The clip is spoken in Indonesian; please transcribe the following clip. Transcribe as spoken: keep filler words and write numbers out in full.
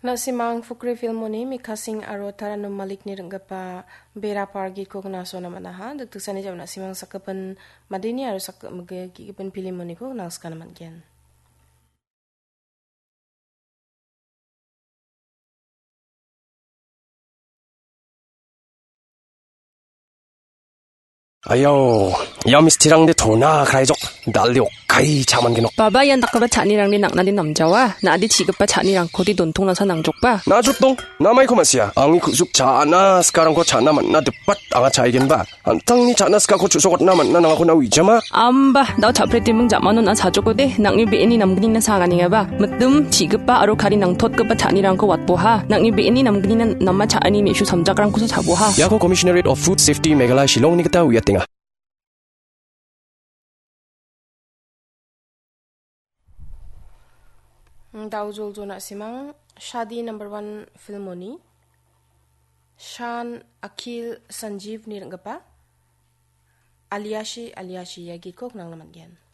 Nasimang fukri filmoni mikasing aro taranum malik ni renggapa bera pargi ko naso na manaha dagdag sani jaw nasimang sakapan madini aro sak magigipan filimoni ko nangska naman gen. Ayo, ya mistirang de thona khai jok dalio kai chaman gino. Baba yan takaba chanirang ni nakna din namjawa na adi chigapa chanirang ko di dontong nasa nangjokpa. Na jutong, namay ko masya. Ang ikusuk chana sekarang ko chana man na depat anga chaigen ba. Antang ni chana ska ko chusokot naman na nangako na wijama. Amba, daw chapre timung jamanon an sajoko de nakni beeni namgini na sagani nga ba. Matum chigapa aro kari nang totgapa chanirang ko watboha. Nakni beeni namgini na namma chaani mishu samjakrang ko sa chaboha. Yako Commissionerate of Food Safety Meghalaya Shillong ni kita wiyatinga. Daw jol jo na simang Shadi number one filmoni Shan Akil Sanjeev ni renggapa Aliashi Aliashi yagi kok nang naman gen.